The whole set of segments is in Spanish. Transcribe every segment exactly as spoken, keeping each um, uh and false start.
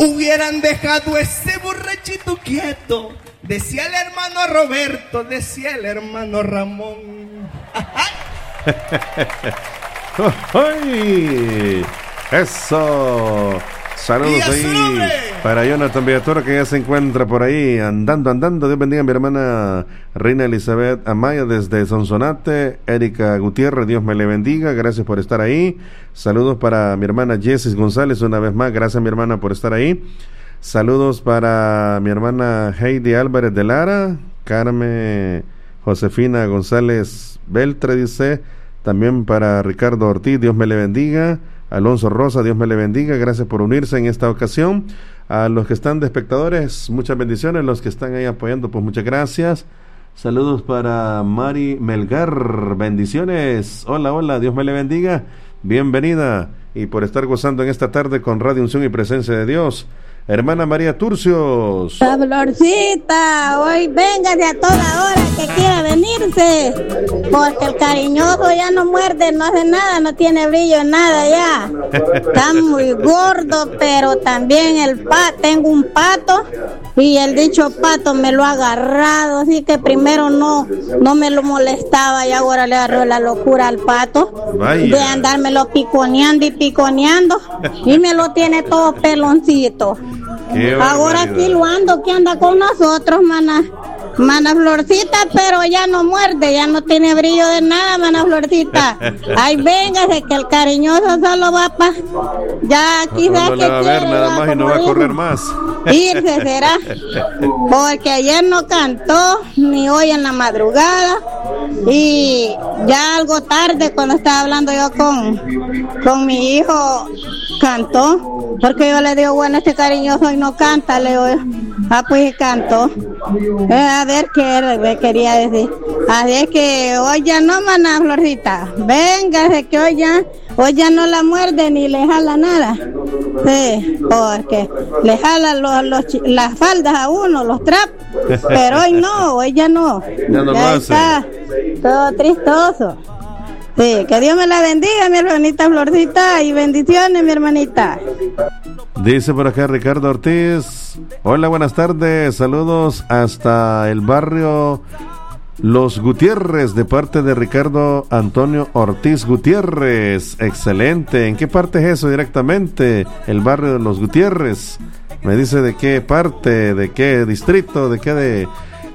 hubieran dejado ese borrachito quieto. Decía el hermano Roberto, decía el hermano Ramón. ¡Ay! ¡Eso! Saludos ahí para Jonathan Villatoro, que ya se encuentra por ahí andando, andando. Dios bendiga a mi hermana Reina Elizabeth Amaya desde Sonsonate. Erika Gutiérrez, Dios me le bendiga, gracias por estar ahí. Saludos para mi hermana Jessis González una vez más, gracias mi hermana por estar ahí. Saludos para mi hermana Heidi Álvarez de Lara, Carmen Josefina González Beltre dice, también para Ricardo Ortiz, Dios me le bendiga. Alonso Rosa, Dios me le bendiga, gracias por unirse en esta ocasión. A los que están de espectadores, muchas bendiciones. Los que están ahí apoyando, pues muchas gracias. Saludos para Mari Melgar, bendiciones. Hola, hola, Dios me le bendiga, bienvenida. Y por estar gozando en esta tarde con Radio Unción y Presencia de Dios, hermana María Turcios. La Florcita, hoy véngase a toda hora que quiera venirse, porque el cariñoso ya no muerde, no hace nada, no tiene brillo en nada ya. Está muy gordo, pero también el pato, tengo un pato y el dicho pato me lo ha agarrado, así que primero no, no me lo molestaba y ahora le agarró la locura al pato. Vaya. De andármelo piconeando y piconeando y me lo tiene todo peloncito. Ahora aquí lo ando, que anda con nosotros, mana, mana Florcita, pero ya no muerde, ya no tiene brillo de nada, mana Florcita. Ay, véngase, que el cariñoso solo va para, ya quizás no, no que va a ver nada más y no va a correr más. Irse será, porque ayer no cantó, ni hoy en la madrugada, y ya algo tarde cuando estaba hablando yo con, con mi hijo, cantó, porque yo le digo, bueno, este cariñoso hoy no canta, le digo, ah, pues cantó. Eh, a ver qué me quería decir. Así es que hoy ya no, mana Florcita, véngase que hoy ya, hoy ya no la muerde ni le jala nada. Sí, porque le jala los, los, las faldas a uno, los trapos, pero hoy no, hoy ya no. Ya no ya está todo tristoso. Sí, que Dios me la bendiga, mi hermanita Florcita, y bendiciones, mi hermanita. Dice por acá Ricardo Ortiz, hola, buenas tardes, saludos hasta el barrio Los Gutiérrez, de parte de Ricardo Antonio Ortiz Gutiérrez. Excelente. ¿En qué parte es eso directamente? El barrio de Los Gutiérrez. Me dice de qué parte, de qué distrito, de qué de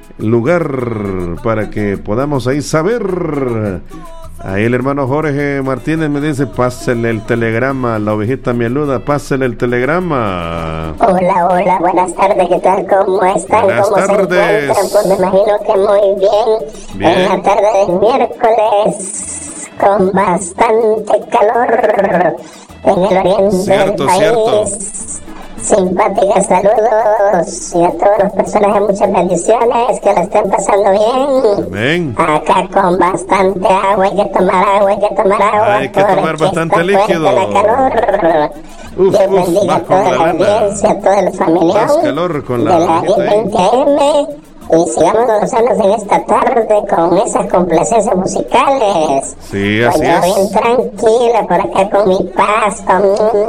lugar, para que podamos ahí saber. Ahí el hermano Jorge Martínez me dice, pásele el telegrama, la ovejita mieluda, pásele el telegrama. Hola, hola, buenas tardes, ¿qué tal? ¿Cómo están? Buenas ¿Cómo tardes. se encuentran? Pues me imagino que muy bien. Bien. En la tarde del miércoles, con bastante calor en el oriente cierto, del país. Cierto. Simpáticas saludos y a todas las personas de muchas bendiciones, que la estén pasando bien. Amén. Acá con bastante agua, hay que tomar agua, hay que tomar agua. Hay que tomar bastante líquido. La calor. Uf, Dios uf, bendiga a toda la audiencia, a toda la familia. Más calor con la de la diez veinte A M. Y sigamos gozándonos en esta tarde con esas complacencias musicales. Sí, así pues es. Bien tranquila por acá con mi pasta.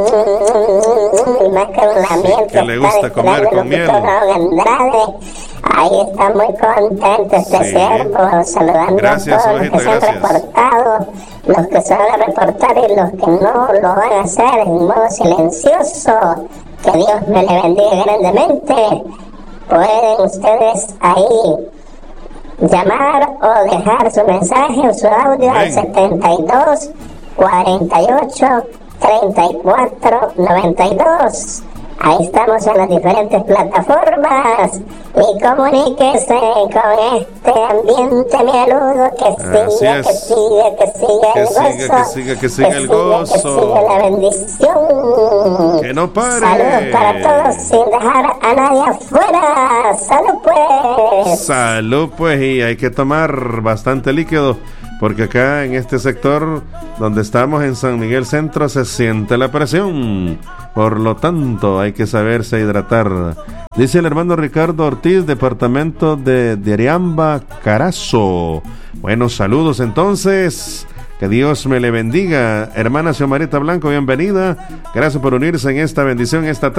Y más con la miel que, que le gusta comer con miel. Andrade. Ahí está muy contento este sí. Siervo, saludando gracias, a todos los que se han reportado, los que se van a reportar y los que no lo van a hacer en modo silencioso. Que Dios me le bendiga grandemente. Pueden ustedes ahí llamar o dejar su mensaje o su audio al setenta y dos, cuarenta y ocho, treinta y cuatro, noventa y dos. Ahí estamos en las diferentes plataformas y comuníquese con este ambiente mieludo que siga, que siga, que siga el gozo, que siga, que siga el gozo, que siga la bendición, que no pare. Saludos para todos sin dejar a nadie afuera. Salud pues. Salud pues, y hay que tomar bastante líquido, porque acá en este sector donde estamos en San Miguel Centro se siente la presión, por lo tanto hay que saberse hidratar. Dice el hermano Ricardo Ortiz, departamento de Deriamba, Carazo. Buenos saludos entonces Que Dios me le bendiga. Hermana Xiomarita Blanco, bienvenida. Gracias por unirse en esta bendición esta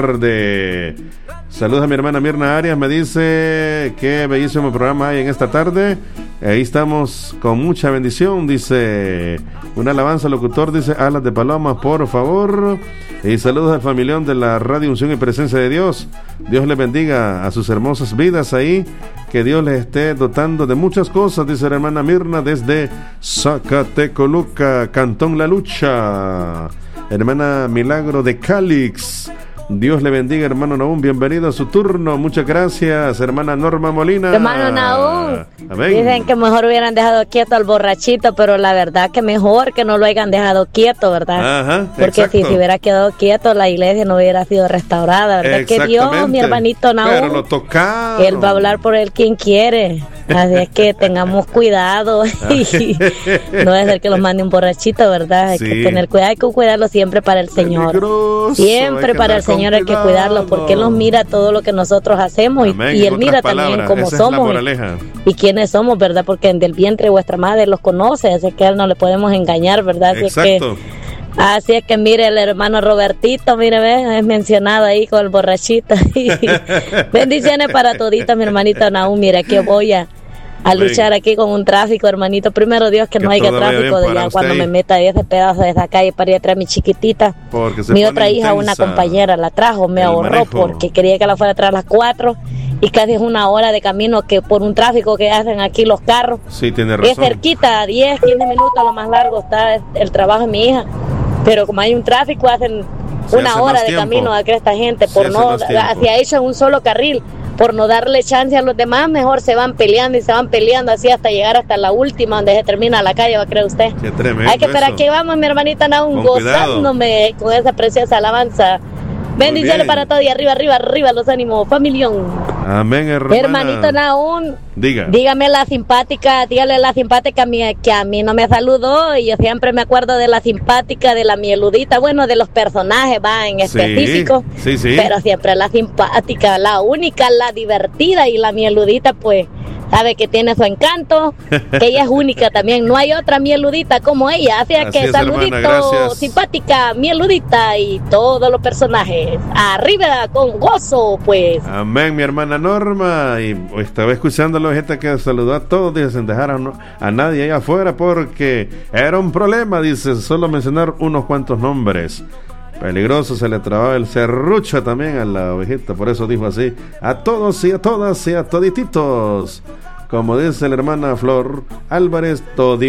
tarde. Saludos a mi hermana Mirna Arias. Me dice qué bellísimo programa hay en esta tarde. Ahí estamos con mucha bendición. Dice una alabanza locutor. Dice alas de paloma, por favor. Y saludos al familión de la Radio Unción y Presencia de Dios. Dios les bendiga a sus hermosas vidas ahí. Que Dios les esté dotando de muchas cosas, dice la hermana Mirna desde Zacatecoluca, Cantón La Lucha. Hermana Milagro de Calix. Dios le bendiga, hermano Nahum, bienvenido a su turno, muchas gracias, hermana Norma Molina. Hermano Nahum, amén. Dicen que mejor hubieran dejado quieto al borrachito, pero la verdad que mejor que no lo hayan dejado quieto, ¿verdad? Ajá, porque exacto. Si se hubiera quedado quieto, la iglesia no hubiera sido restaurada, ¿verdad? Que Dios, mi hermanito Nahum, pero lo tocaron. Él va a hablar por él quien quiere, así es que tengamos cuidado y no es el que los mande un borrachito, ¿verdad? Hay sí. que tener cuidado, hay que cuidarlo siempre para el Señor, peligroso. Siempre para el Señor. Señor, hay que cuidarlo porque Él nos mira todo lo que nosotros hacemos y, y Él mira también cómo somos y, y quiénes somos, ¿verdad? Porque del vientre de vuestra madre los conoce, así que a Él no le podemos engañar, ¿verdad? Así Exacto. es que así es que mire, el hermano Robertito, mire, ve, es mencionado ahí con el borrachito. Bendiciones para todita, mi hermanita Nahum. Mira que voy a a luchar aquí con un tráfico, hermanito. Primero Dios que, que no haya tráfico de ya cuando me meta ahí ese pedazo de esa calle para ir a traer a mi chiquitita. Mi otra hija, una compañera, la trajo, me ahorró manejo. Porque quería que la fuera a traer a las cuatro y casi es una hora de camino que por un tráfico que hacen aquí los carros. Sí, tiene razón. Es cerquita, diez, quince minutos, lo más largo está el trabajo de mi hija. Pero como hay un tráfico, hacen Se una hace hora de tiempo. Camino a que esta gente, por Se no, hacia hecho en un solo carril. Por no darle chance a los demás, mejor se van peleando y se van peleando así hasta llegar hasta la última donde se termina la calle, ¿va a creer usted? Qué tremendo. Hay que esperar que vamos, mi hermanita Nahum, gozándome con esa preciosa alabanza. Bendiciones para todos y arriba, arriba, arriba los ánimos, familión. Amén, hermana. Hermanito Nahum, Diga. dígame la simpática, dígale la simpática mía que a mí no me saludó y yo siempre me acuerdo de la simpática, de la mieludita, bueno, de los personajes, va, en específico. Sí, sí, sí. Pero siempre la simpática, la única, la divertida y la mieludita, pues, sabe que tiene su encanto, que ella es única también, no hay otra mieludita como ella, así, así que es, saludito, hermana, simpática, mieludita y todos los personajes, arriba con gozo, pues. Amén, mi hermana Norma, y estaba escuchando a la gente que saludó a todos, dice, sin dejar a, no, a nadie ahí afuera, porque era un problema, dice, solo mencionar unos cuantos nombres. Peligroso, se le trababa el serrucho también a la ovejita, por eso dijo así, a todos y a todas y a todititos, como dice la hermana Flor Álvarez,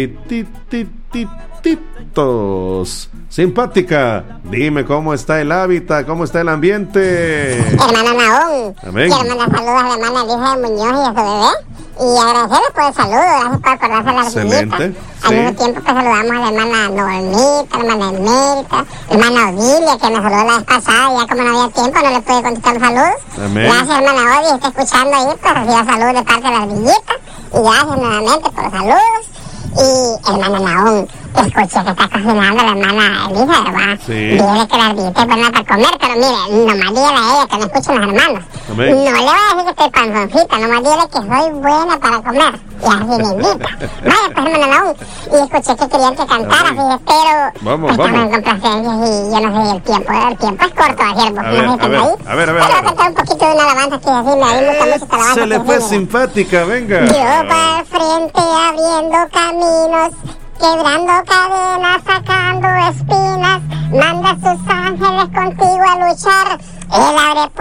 todititititos. Simpática, dime cómo está el hábitat, cómo está el ambiente. Hermana Nahum, amén. Quiero mandar saludos a la hermana Elisa de Muñoz y a su bebé. Y agradecerles por el saludo, gracias por acordarse de las Excelente, visitas. sí. Al mismo tiempo pues saludamos a la hermana Normita, la hermana Emelita, la hermana Odilia, que me saludó la vez pasada, ya como no había tiempo no le pude contestar los saludos. Amén. Gracias, hermana Odilia, está escuchando ahí, pues reciba saludos de parte de las villitas. Y gracias nuevamente por los saludos. Y hermana Nahum, escuché que está cocinando la hermana Elisa, ¿verdad? Sí. Dile que la ardillita es buena para comer, pero mire, nomás dígale a ella que no escuchen los hermanos. Amén. No le voy a decir que estoy panzoncita, nomás dígale que soy buena para comer. Y así me invita. Vaya, pues hermana Nahum, y escuché que querían que cantara, fíjese, pero vamos, estamos vamos. en complacencias y yo no sé el tiempo, el tiempo es corto, siervo, A no ver, sé si a están ver, ahí. a ver, a ver, Pero a ver. voy a cantar un poquito de una alabanza que así me, a mí me gusta mucho esta alabanza. Se le que fue dice, simpática, venga. yo para el frente abriendo caminos, quebrando cadenas, sacando espinas, manda a sus ángeles contigo a luchar. Él abre